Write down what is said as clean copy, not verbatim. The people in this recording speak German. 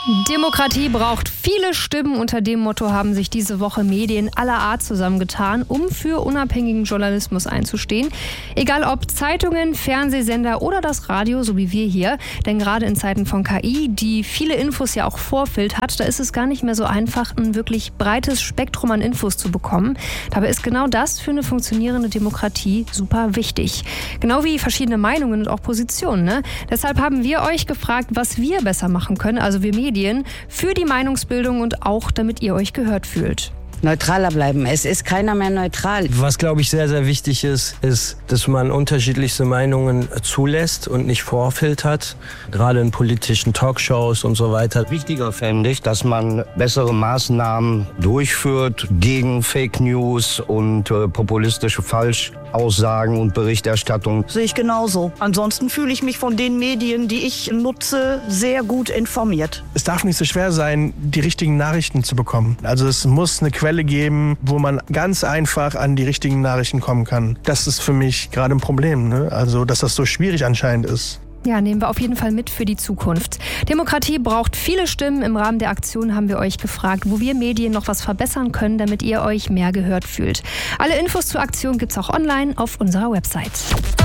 Demokratie braucht viele Stimmen. Unter dem Motto haben sich diese Woche Medien aller Art zusammengetan, um für unabhängigen Journalismus einzustehen. Egal ob Zeitungen, Fernsehsender oder das Radio, so wie wir hier. Denn gerade in Zeiten von KI, die viele Infos ja auch vorfiltert, da ist es gar nicht mehr so einfach, ein wirklich breites Spektrum an Infos zu bekommen. Dabei ist genau das für eine funktionierende Demokratie super wichtig. Genau wie verschiedene Meinungen und auch Positionen. Ne? Deshalb haben wir euch gefragt, was wir besser machen können, also wir Medien, für die Meinungsbildung und auch, damit ihr euch gehört fühlt. Neutraler bleiben. Es ist keiner mehr neutral. Was, glaube ich, sehr, sehr wichtig ist, dass man unterschiedlichste Meinungen zulässt und nicht vorfiltert. Gerade in politischen Talkshows und so weiter. Wichtiger fände ich, dass man bessere Maßnahmen durchführt gegen Fake News und populistische Falschaussagen und Berichterstattung. Sehe ich genauso. Ansonsten fühle ich mich von den Medien, die ich nutze, sehr gut informiert. Es darf nicht so schwer sein, die richtigen Nachrichten zu bekommen. Also es muss eine Quelle geben, wo man ganz einfach an die richtigen Nachrichten kommen kann. Das ist für mich gerade ein Problem, ne? Also dass das so schwierig anscheinend ist. Ja, nehmen wir auf jeden Fall mit für die Zukunft. Demokratie braucht viele Stimmen. Im Rahmen der Aktion haben wir euch gefragt, wo wir Medien noch was verbessern können, damit ihr euch mehr gehört fühlt. Alle Infos zur Aktion gibt's auch online auf unserer Website.